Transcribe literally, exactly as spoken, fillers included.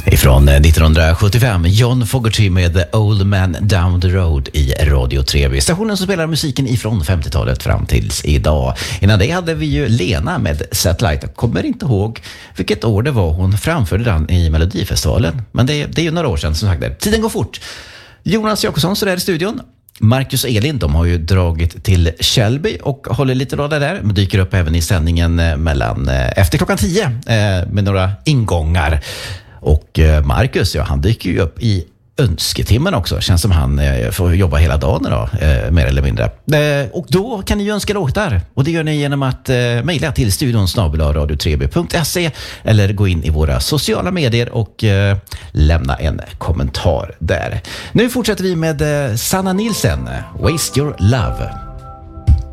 Ifrån nittonhundrasjuttiofem, John Fogerty med The Old Man Down the Road i Radio tre B. Stationen som spelar musiken ifrån femtiotalet fram tills idag. Innan det hade vi ju Lena med Satellite. Jag kommer inte ihåg vilket år det var hon framförde den i Melodifestivalen. Men det, det är ju några år sedan som sagt. Där. Tiden går fort. Jonas Jakobsson så där i studion. Marcus och Elin, de har ju dragit till Shelby och håller lite råd där. Men dyker upp även i sändningen mellan efter klockan tio med några ingångar. Och Marcus, ja, han dyker ju upp i önsketimmen också. Känns som han eh, får jobba hela dagen idag, eh, mer eller mindre. Eh, och då kan ni ju önska låtar. Och det gör ni genom att eh, mejla till studion snabel-a radio tre b punkt se eller gå in i våra sociala medier och eh, lämna en kommentar där. Nu fortsätter vi med eh, Sanna Nielsen, Waste Your Love.